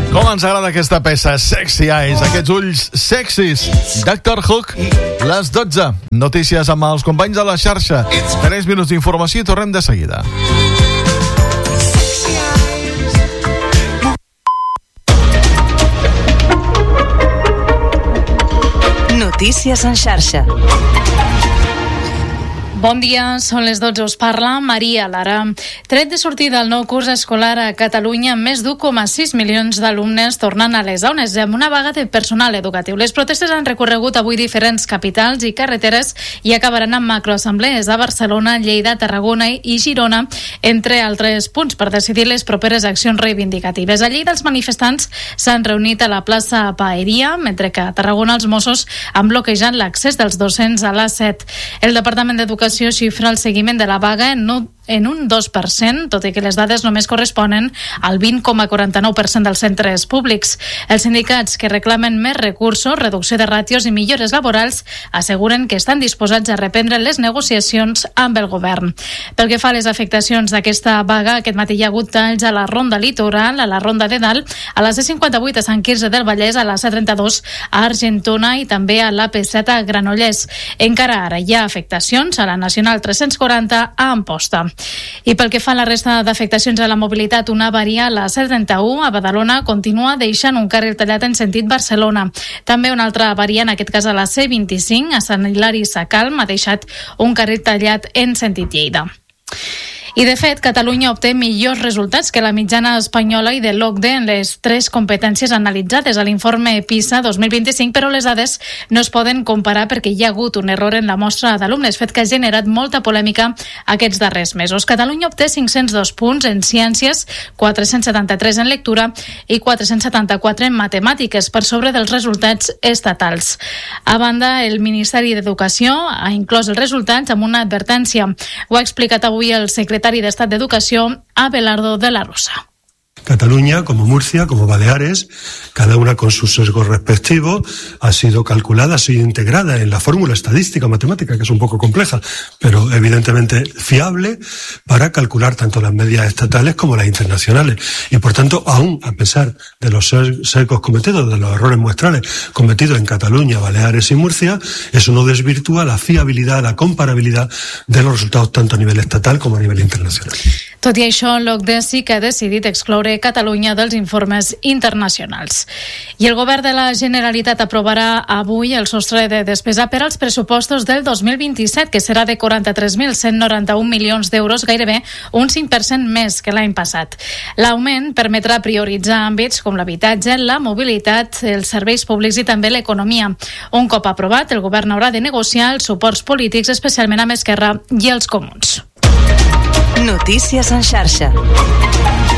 Com ens agrada aquesta peça, Sexy Eyes, aquests ulls sexis. Dr. Hook, les 12. Notícies amb els companys de la xarxa. 3 minuts d'informació i tornem de seguida. Notícies en xarxa. Bon dia, són les 12, us parla Maria Lara. Tret de sortida el nou curs escolar a Catalunya, més d'1,6 milions d'alumnes tornant a les aules amb una vaga de personal educatiu. Les protestes han recorregut avui diferents capitals i carreteres i acabaran amb macroassemblees a Barcelona, Lleida, Tarragona i Girona, entre altres punts, per decidir les properes accions reivindicatives. A Lleida els manifestants s'han reunit a la plaça Paeria, mentre que a Tarragona els Mossos han bloquejat l'accés dels docents a l'A7. El Departament d'Educació xifra el seguiment de la vaga en un 2%, tot i que les dades només corresponen al 20,49% dels centres públics. Els sindicats que reclamen més recursos, reducció de ràtios i millores laborals asseguren que estan disposats a reprendre les negociacions amb el govern. Pel que fa a les afectacions d'aquesta vaga, aquest matí hi ha hagut talls a la Ronda Litoral, a la Ronda de Dalt, a la C58 a Sant Quirze del Vallès, a la C32 a Argentona i també a l'AP7 a Granollers. Encara ara hi ha afectacions a la Nacional 340 a Amposta. I pel que fa a la resta d'afectacions a la mobilitat, una avaria a la C31 a Badalona continua deixant un carril tallat en sentit Barcelona. També una altra avaria, en aquest cas a la C25 a Sant Hilari Sacalm, ha deixat un carril tallat en sentit Lleida. I, de fet, Catalunya obté millors resultats que la mitjana espanyola i de l'OCDE en les 3 competències analitzades a l'informe PISA 2025, però les dades no es poden comparar perquè hi ha hagut un error en la mostra d'alumnes, fet que ha generat molta polèmica aquests darrers mesos. Catalunya obté 502 punts en ciències, 473 en lectura i 474 en matemàtiques, per sobre dels resultats estatals. A banda, el Ministeri d'Educació ha inclòs els resultats amb una advertència. Ho ha explicat avui el secretari d'Estat d'Educació, Abelardo de la Rosa. Cataluña, como Murcia, como Baleares, cada una con sus sesgos respectivos, ha sido calculada, ha sido integrada en la fórmula estadística matemática, que es un poco compleja, pero evidentemente fiable para calcular tanto las medias estatales como las internacionales. Y por tanto, aún a pesar de los sesgos cometidos, de los errores muestrales cometidos en Cataluña, Baleares y Murcia, eso no desvirtúa la fiabilidad, la comparabilidad de los resultados tanto a nivel estatal como a nivel internacional. Tot i això, l'OCDE sí que ha decidit excloure Catalunya dels informes internacionals. I el govern de la Generalitat aprovarà avui el sostre de despesa per als pressupostos del 2027, que serà de 43.191 milions d'euros, gairebé un 5% més que l'any passat. L'augment permetrà prioritzar àmbits com l'habitatge, la mobilitat, els serveis públics i també l'economia. Un cop aprovat, el govern haurà de negociar els suports polítics, especialment amb Esquerra i els Comuns. Notícies en xarxa.